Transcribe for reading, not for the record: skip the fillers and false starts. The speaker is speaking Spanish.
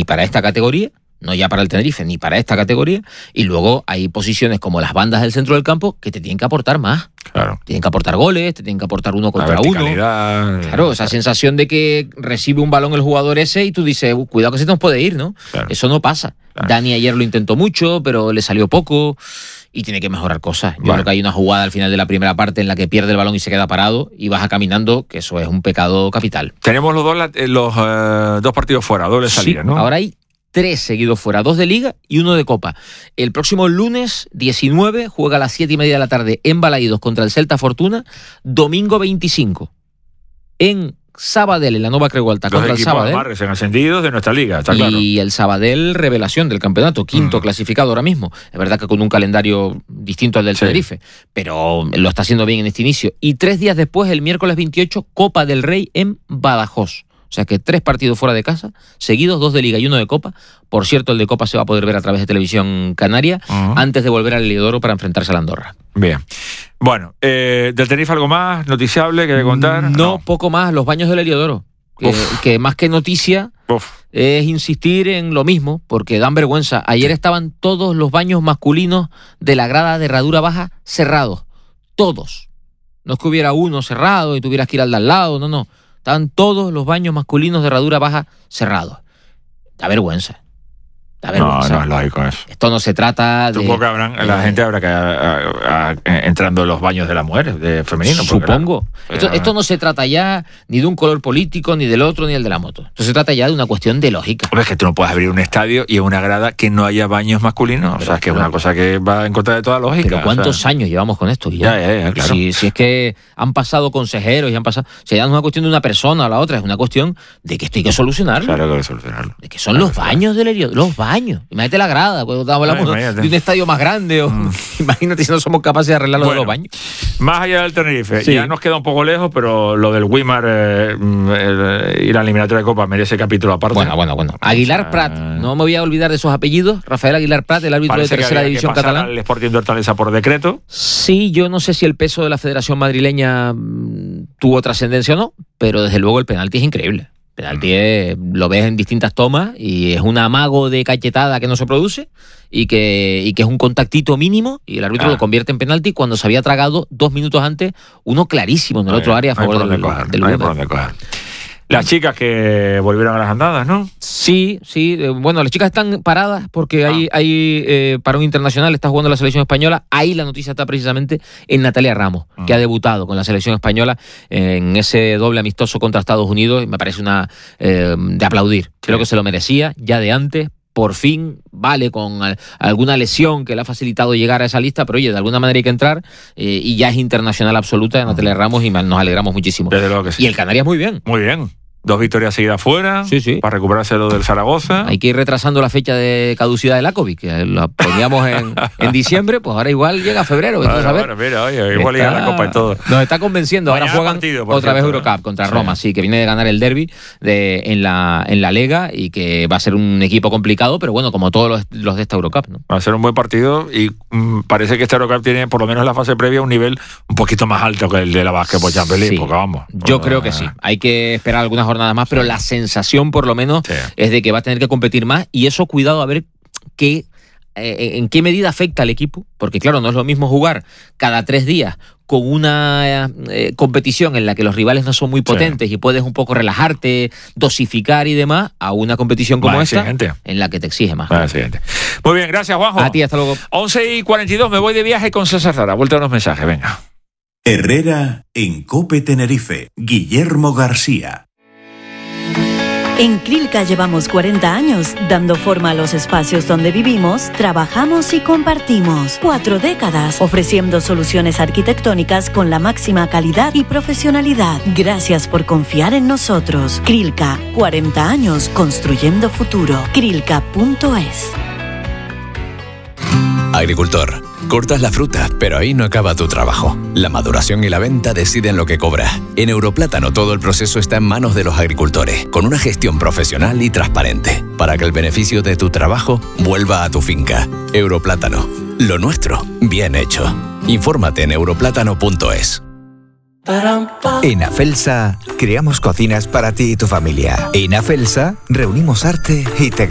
ni para esta categoría, no ya para el Tenerife, ni para esta categoría, y luego hay posiciones como las bandas del centro del campo que te tienen que aportar más. Claro. Tienen que aportar goles, te tienen que aportar uno contra uno. Claro, esa sensación de que recibe un balón el jugador ese y tú dices, cuidado que se nos puede ir, ¿no? Claro. Eso no pasa. Claro. Dani ayer lo intentó mucho, pero le salió poco y tiene que mejorar cosas. Yo creo que hay una jugada al final de la primera parte en la que pierde el balón y se queda parado y baja caminando, que eso es un pecado capital. Tenemos los dos partidos fuera, doble salida, ¿no? Ahora hay 3 seguidos fuera, 2 de Liga y 1 de Copa. El próximo lunes 19 juega a las 7:30 de la tarde en Balaídos contra el Celta Fortuna, domingo 25 en Sabadell, en la Nova Creu Alta, contra el Sabadell. Los equipos más ascendidos de nuestra liga, está claro. Y el Sabadell, revelación del campeonato, quinto clasificado ahora mismo. Es verdad que con un calendario distinto al del Tenerife, pero lo está haciendo bien en este inicio. Y 3 días después, el miércoles 28, Copa del Rey en Badajoz. O sea que 3 partidos fuera de casa, seguidos, 2 de Liga y 1 de Copa. Por cierto, el de Copa se va a poder ver a través de Televisión Canaria antes de volver al Heliodoro para enfrentarse a la Andorra. Bien. Bueno, ¿del Tenerife algo más noticiable que contar? No, poco más. Los baños del Heliodoro. Que más que noticia es insistir en lo mismo, porque dan vergüenza. Ayer estaban todos los baños masculinos de la grada de herradura baja cerrados. Todos. No es que hubiera uno cerrado y tuvieras que ir al de al lado, no. Estaban todos los baños masculinos de herradura baja cerrados. Da vergüenza. No es lógico eso. Esto no se trata de... Supongo que la gente habrá que entrando en los baños de las mujeres, de femenino. Supongo. Esto no se trata ya ni de un color político, ni del otro, ni el de la moto. Esto se trata ya de una cuestión de lógica. Es que tú no puedes abrir un estadio y en una grada que no haya baños masculinos. Pero, o sea, es que es una cosa que va en contra de toda lógica. Pero ¿cuántos años llevamos con esto? Ya, claro. Si es que han pasado consejeros y han pasado... Si ya no es una cuestión de una persona o la otra, es una cuestión de que esto hay que solucionarlo. Claro que hay que solucionarlo. De que son los baños del Heliodoro. Los baños. Imagínate la grada, cuando hablamos de un estadio más grande. Imagínate si no somos capaces de arreglar de los baños. Más allá del Tenerife, ya nos queda un poco lejos, pero lo del Wimar y la eliminatoria de Copa merece capítulo aparte. Bueno. Aguilar Prat, no me voy a olvidar de esos apellidos. Rafael Aguilar Prat, el árbitro de tercera división catalana. El Sporting de Hortaleza por decreto. Sí, yo no sé si el peso de la Federación Madrileña tuvo trascendencia o no, pero desde luego el penalti es increíble. Penalti lo ves en distintas tomas y es un amago de cachetada que no se produce y que es un contactito mínimo y el árbitro lo convierte en penalti cuando se había tragado 2 minutos antes uno clarísimo en el otro área a favor del Wimar. Las chicas que volvieron a las andadas, ¿no? Sí. Bueno, las chicas están paradas porque hay parón internacional, está jugando la selección española. Ahí la noticia está precisamente en Natalia Ramos, que ha debutado con la selección española en ese doble amistoso contra Estados Unidos. Y me parece de aplaudir. Creo que se lo merecía ya de antes. Por fin, vale, con alguna lesión que le ha facilitado llegar a esa lista, pero oye, de alguna manera hay que entrar y ya es internacional absoluta de Natalia Ramos y nos alegramos muchísimo. Desde luego que sí. Y el Canarias muy bien. Muy bien. 2 victorias seguidas fuera, para recuperarse lo del Zaragoza. Hay que ir retrasando la fecha de caducidad de Lakovic, que la poníamos en diciembre, pues ahora igual llega a febrero. Bueno, mira, oye, igual llega la Copa y todo. Nos está convenciendo. Ahora juegan otra vez Eurocup contra Roma, que viene de ganar el derbi en la Lega y que va a ser un equipo complicado, pero bueno, como todos los de esta Eurocup, ¿no? Va a ser un buen partido y parece que esta Eurocup tiene, por lo menos en la fase previa, un nivel un poquito más alto que el de la Basketball Champions League, porque vamos. Yo creo que sí. Hay que esperar algunas jornadas más, pero la sensación por lo menos es de que va a tener que competir más y eso cuidado a ver en qué medida afecta al equipo, porque claro, no es lo mismo jugar cada 3 días con una competición en la que los rivales no son muy potentes y puedes un poco relajarte, dosificar y demás, a una competición como esta en la que te exige más. Muy bien, gracias Juanjo. A ti, hasta luego. 11:42, me voy de viaje con César Zara. Vuelta a unos mensajes, venga. Herrera en COPE Tenerife, Guillermo García. En Crilca llevamos 40 años dando forma a los espacios donde vivimos, trabajamos y compartimos. 4 décadas ofreciendo soluciones arquitectónicas con la máxima calidad y profesionalidad. Gracias por confiar en nosotros. Crilca, 40 años construyendo futuro. Crilca.es. Agricultor, cortas la fruta, pero ahí no acaba tu trabajo. La maduración y la venta deciden lo que cobras. En Europlátano todo el proceso está en manos de los agricultores, con una gestión profesional y transparente, para que el beneficio de tu trabajo vuelva a tu finca. Europlátano, lo nuestro, bien hecho. Infórmate en europlátano.es. En Afelsa creamos cocinas para ti y tu familia. En Afelsa reunimos arte y tecnología.